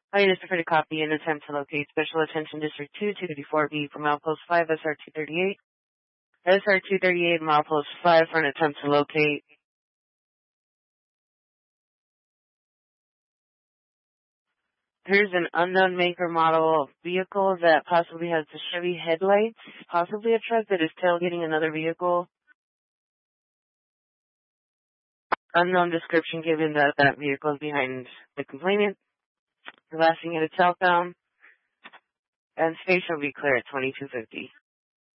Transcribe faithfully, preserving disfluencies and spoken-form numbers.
Hi, this is for the copy and attempt to locate Special Attention District two, two fifty-four B from Outpost five, S R two thirty-eight. S R two thirty-eight, Outpost five for an attempt to locate. Here's an unknown maker model vehicle that possibly has the Chevy headlights, possibly a truck that is tailgating another vehicle. Unknown description given that that vehicle is behind the complainant. Harassing at a southbound. And space will be clear at twenty-two fifty.